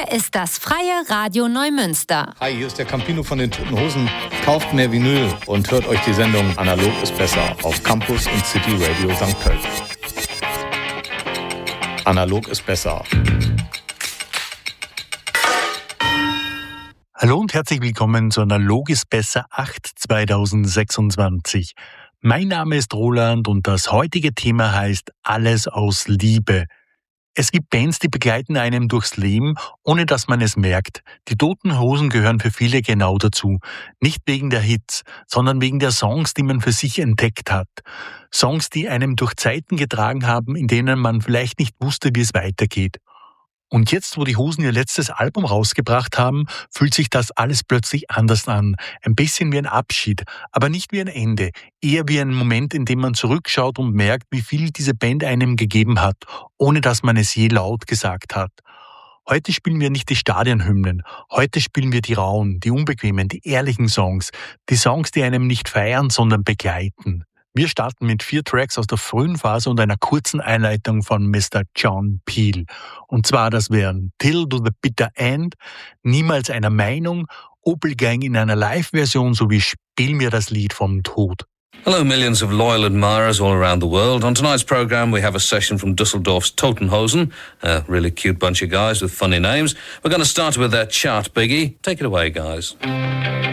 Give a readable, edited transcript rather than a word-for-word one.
Hier ist das Freie Radio Neumünster. Hi, hier ist der Campino von den Toten Hosen. Kauft mehr Vinyl und hört euch die Sendung Analog ist besser auf Campus und City Radio St. Pölten. Analog ist besser. Hallo und herzlich willkommen zu Analog ist besser 8 2026. Mein Name ist Roland und das heutige Thema heißt Alles aus Liebe. Es gibt Bands, die begleiten einem durchs Leben, ohne dass man es merkt. Die Toten Hosen gehören für viele genau dazu. Nicht wegen der Hits, sondern wegen der Songs, die man für sich entdeckt hat. Songs, die einem durch Zeiten getragen haben, in denen man vielleicht nicht wusste, wie es weitergeht. Und jetzt, wo die Hosen ihr letztes Album rausgebracht haben, fühlt sich das alles plötzlich anders an. Ein bisschen wie ein Abschied, aber nicht wie ein Ende. Eher wie ein Moment, in dem man zurückschaut und merkt, wie viel diese Band einem gegeben hat, ohne dass man es je laut gesagt hat. Heute spielen wir nicht die Stadionhymnen. Heute spielen wir die rauen, die unbequemen, die ehrlichen Songs. Die Songs, die einem nicht feiern, sondern begleiten. Wir starten mit 4 Tracks aus der frühen Phase und einer kurzen Einleitung von Mr. John Peel. Und zwar, das wären Till to the Bitter End, Niemals einer Meinung, Opel Gang in einer Live-Version sowie Spiel mir das Lied vom Tod. Hello, millions of loyal admirers all around the world. On tonight's programme, we have a session from Dusseldorf's Toten Hosen, a really cute bunch of guys with funny names. We're going to start with their chart biggie. Take it away, guys.